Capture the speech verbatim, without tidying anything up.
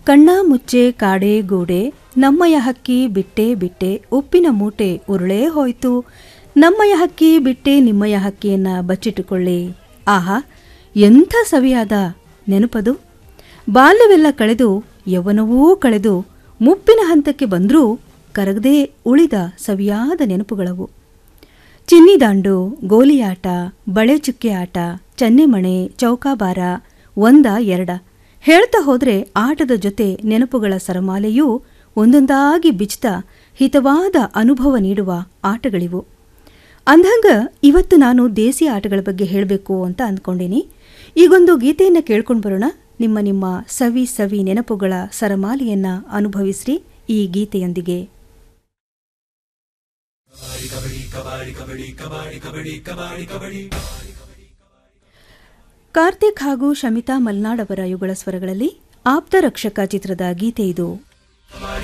ಕಣ್ಣ ಮುಚ್ಚೆ ಕಾಡೆ ಗೂಡೆ ನಮ್ಮಯ ಹಕ್ಕಿ ಬಿಟ್ಟೆ ಬಿಟ್ಟೆ ಉಪ್ಪಿನ ಮೂಟೆ ಉರುಳೇ ಹೋಯ್ತು ನಮ್ಮಯ ಹಕ್ಕಿ ಬಿಟ್ಟೆ ನಿಮ್ಮಯ ಹಕ್ಕಿಯನ್ನ ಬಚ್ಚಿಟ್ಟುಕೊಳ್ಳಿ. ಆಹಾ, ಎಂಥ ಸವಿಯಾದ ನೆನಪದು. ಬಾಲ್ಯವೆಲ್ಲ ಕಳೆದು ಯೌವನವೂ ಕಳೆದು ಮುಪ್ಪಿನ ಹಂತಕ್ಕೆ ಬಂದರೂ ಕರಗದೇ ಉಳಿದ ಸವಿಯಾದ ನೆನಪುಗಳವು. ಚಿನ್ನಿದಾಂಡು, ಗೋಲಿಯಾಟ, ಬಳೆ ಚುಕ್ಕೆ ಆಟ, ಚನ್ನೆಮಣೆ, ಚೌಕಾಬಾರ ಒಂದ ಎರಡ ಹೇಳ್ತಾ ಹೋದ್ರೆ ಆಟದ ಜೊತೆ ನೆನಪುಗಳ ಸರಮಾಲೆಯೂ ಒಂದೊಂದಾಗಿ ಬಿಚ್ತಾ ಹಿತವಾದ ಅನುಭವ ನೀಡುವ ಆಟಗಳಿವು. ಅಂದಂಗ ಇವತ್ತು ನಾನು ದೇಸಿ ಆಟಗಳ ಬಗ್ಗೆ ಹೇಳಬೇಕು ಅಂತ ಅಂದ್ಕೊಂಡೀನಿ. ಈಗೊಂದು ಗೀತೆಯನ್ನು ಕೇಳ್ಕೊಂಡು ಬರೋಣ. ನಿಮ್ಮ ನಿಮ್ಮ ಸವಿ ಸವಿ ನೆನಪುಗಳ ಸರಮಾಲೆಯನ್ನ ಅನುಭವಿಸ್ರಿ ಈ ಗೀತೆಯೊಂದಿಗೆ. ಕಾರ್ತಿಕ್ ಹಾಗೂ ಶಮಿತಾ ಮಲ್ನಾಡ್ ಅವರ ಯುಗಳ ಸ್ವರಗಳಲ್ಲಿ ಆಪ್ತ ರಕ್ಷಕ ಚಿತ್ರದ ಗೀತೆ ಇದು.